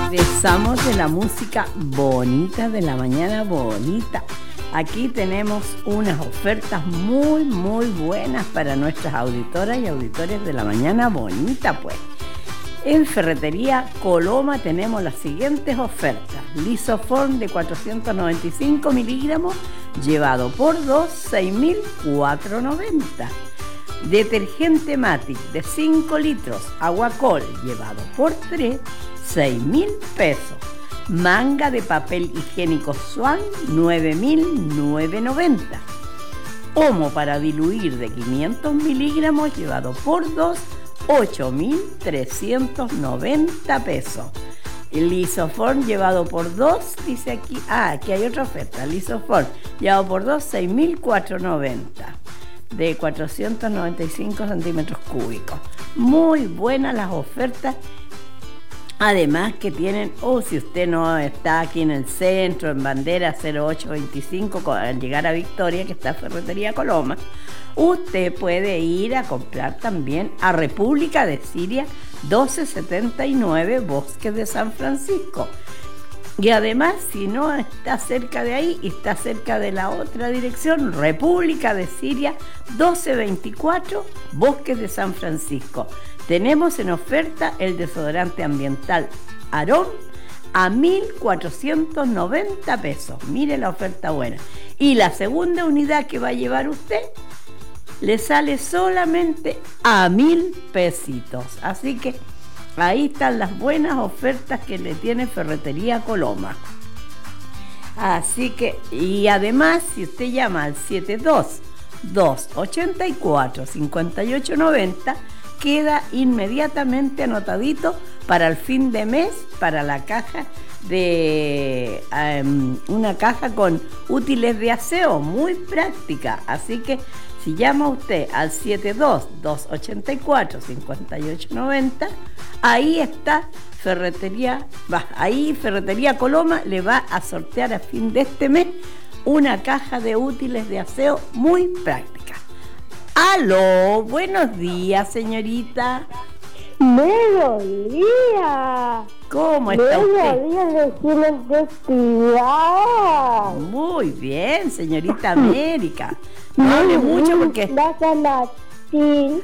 Regresamos de la música bonita de la mañana bonita. Aquí tenemos unas ofertas muy buenas para nuestras auditoras y auditores de la mañana bonita, pues. En Ferretería Coloma tenemos las siguientes ofertas. Lisoform de 495 miligramos, llevado por 2, 6.490. Detergente Matic de 5 litros, Aguacol, llevado por 3, 6.000 pesos. Manga de papel higiénico Swan, 9.990. Omo para diluir de 500 miligramos, llevado por 2, 8.390 pesos. El Lisoform llevado por 2, dice aquí, aquí hay otra oferta. Lisoform llevado por 2, 6.490. De 495 centímetros cúbicos. Muy buenas las ofertas. Además que tienen, si usted no está aquí en el centro, en Bandera 0825, al llegar a Victoria, que está Ferretería Coloma, usted puede ir a comprar también a República de Siria 1279, Bosques de San Francisco. Y además, si no está cerca de ahí y está cerca de la otra dirección, República de Siria 1224, Bosques de San Francisco. Tenemos en oferta el desodorante ambiental Arón a 1.490 pesos. Mire la oferta buena. Y la segunda unidad que va a llevar usted le sale solamente a 1.000 pesitos. Así que ahí están las buenas ofertas que le tiene Ferretería Coloma. Así que, y además, si usted llama al 72-284-5890, queda inmediatamente anotadito para el fin de mes, para la caja de una caja con útiles de aseo muy práctica. Así que si llama usted al 72-284-5890, ahí está Ferretería Coloma le va a sortear a fin de este mes una caja de útiles de aseo muy práctica. ¡Aló! Buenos días, señorita. ¡Buenos días! ¿Cómo está usted? ¡Buenos días, vecinos de Ciudad! Muy bien, señorita América. No hable mucho porque... La San Martín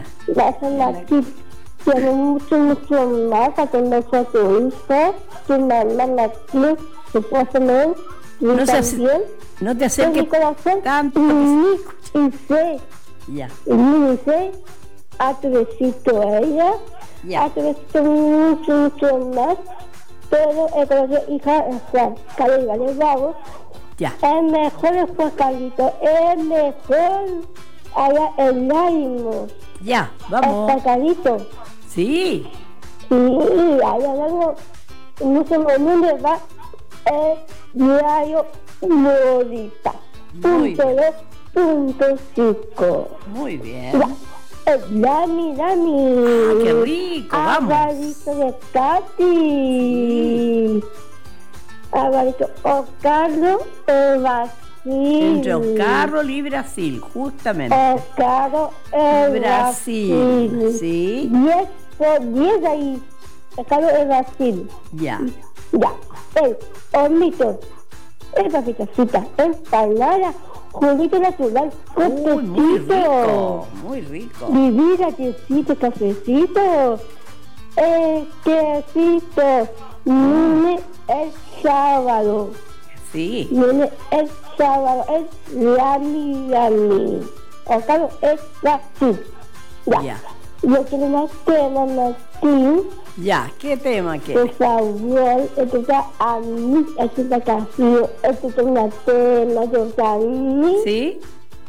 tiene mucho más a conocer a tu hijo, tu mamá Martín, tu próximo, y también... No te acerques tanto. Y sé, ya. Y dice, a tu besito a ella, a tu besito mucho más, pero el conocer hija es Juan, Carlos Vale Bravo. Ya. El mejor es Juan Carlito, el mejor allá el ánimo. Ya, vamos. El Carlito. Sí. Sí, allá luego, mucho momento va el diario Morita. Muy bien. .5. Muy bien. Dami. ¡Qué rico! Vamos. Alvarito de Katy. Sí. Alvarito Oscarlo de Brasil. Entre Oscarlo y Brasil, justamente. Oscarlo de Brasil. Sí. 10 por 10 ahí. Oscarlo de Brasil. Ya. El hornito. El papitacita. Empanada. Juguito natural, muy rico. Vivir atiecito, cafecito, quesito, viene el sábado. Sí. Viene el sábado, es Lami. Acá es Brasil. Ya. Yo quiero más tema, Martín. Ya, ¿qué tema quieres? Por favor, esto está a mí, es una canción, esto es una tema, yo a mí. ¿Sí?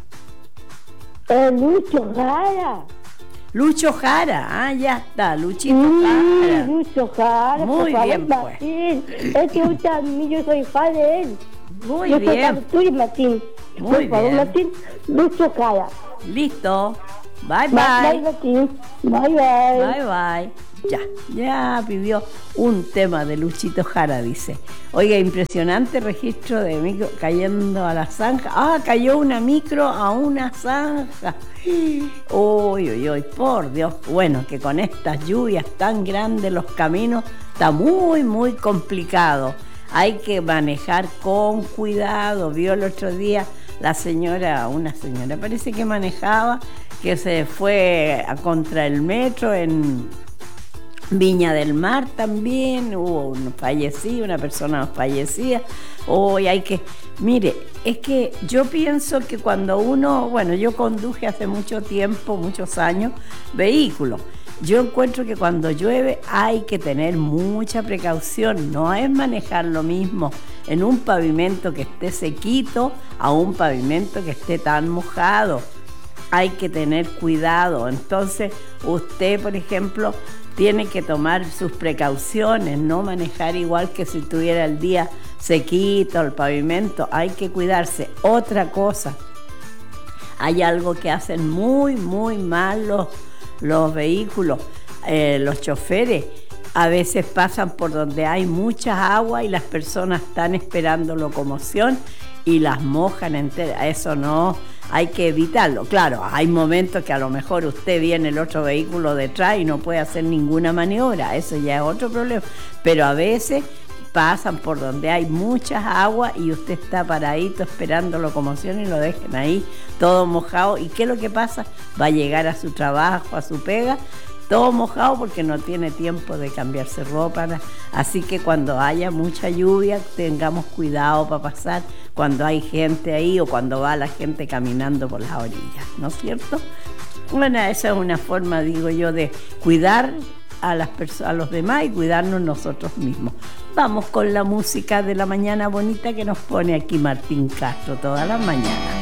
Lucho Jara. Lucho Jara, ya está, Luchito Jara. Lucho Jara, muy por bien, favor, Martín. Este gusta a mí, yo soy fan de él. Muy bien. Tú y Martín. Muy por favor, bien. Martín, Lucho Jara. Listo. Bye, Bye, Martín. Bye. Bye. Ya pidió un tema de Luchito Jara, dice. Oiga, impresionante registro de micro cayendo a la zanja. Cayó una micro a una zanja. Uy, por Dios. Bueno, que con estas lluvias tan grandes los caminos está muy, muy complicado. Hay que manejar con cuidado. Vio el otro día una señora parece que manejaba, que se fue contra el metro en Viña del Mar también, hubo una persona fallecida. Mire, es que yo pienso que cuando yo conduje hace mucho tiempo, muchos años, vehículos. Yo encuentro que cuando llueve hay que tener mucha precaución, no es manejar lo mismo en un pavimento que esté sequito a un pavimento que esté tan mojado. Hay que tener cuidado. Entonces, usted, por ejemplo, tiene que tomar sus precauciones, no manejar igual que si tuviera el día sequito, el pavimento. Hay que cuidarse. Otra cosa, hay algo que hacen muy, muy mal los vehículos, los choferes. A veces pasan por donde hay mucha agua y las personas están esperando locomoción y las mojan enteras. Eso no, hay que evitarlo. Claro, hay momentos que a lo mejor usted viene el otro vehículo detrás y no puede hacer ninguna maniobra, eso ya es otro problema. Pero a veces pasan por donde hay muchas aguas y usted está paradito esperando locomoción y lo dejan ahí todo mojado. ¿Y qué es lo que pasa? Va a llegar a su trabajo, a su pega, todo mojado porque no tiene tiempo de cambiarse ropa. Así que cuando haya mucha lluvia, tengamos cuidado para pasar cuando hay gente ahí o cuando va la gente caminando por las orillas, ¿no es cierto? Bueno, esa es una forma, digo yo, de cuidar a los demás y cuidarnos nosotros mismos. Vamos con la música de la mañana bonita que nos pone aquí Martín Castro todas las mañanas.